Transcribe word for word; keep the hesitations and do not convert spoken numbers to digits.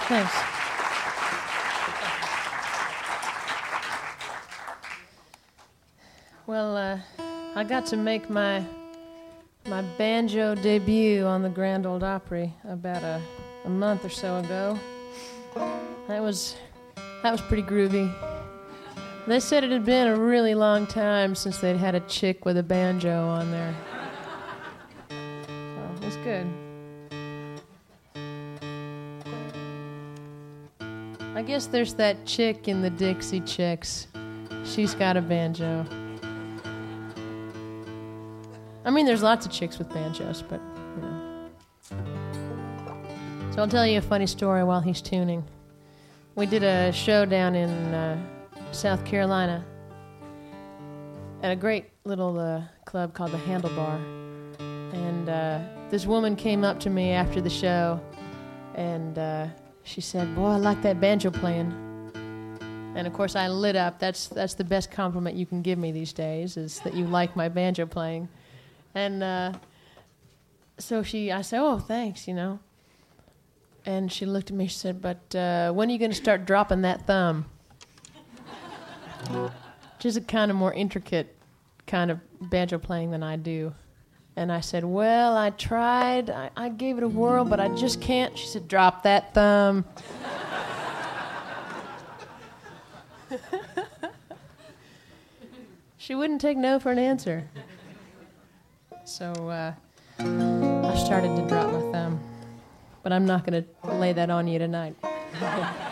Thanks. Well, uh, I got to make my my banjo debut on the Grand Ole Opry about a, a month or so ago. That was that was pretty groovy. They said it had been a really long time since they'd had a chick with a banjo on there. So it was good. I guess there's that chick in the Dixie Chicks. She's got a banjo. I mean, there's lots of chicks with banjos, but, you know. So I'll tell you a funny story while he's tuning. We did a show down in uh, South Carolina at a great little uh, club called the Handlebar. And uh, this woman came up to me after the show, and uh, she said, "Boy, I like that banjo playing." And, of course, I lit up. That's, that's the best compliment you can give me these days, is that you like my banjo playing. And uh, so she, I said, "Oh, thanks, you know." And she looked at me, she said, "But uh, when are you going to start dropping that thumb?" Which is a kind of more intricate kind of banjo playing than I do. And I said, "Well, I tried. I, I gave it a whirl, but I just can't." She said, "Drop that thumb." She wouldn't take no for an answer. So uh, I started to drop my thumb. But I'm not going to lay that on you tonight.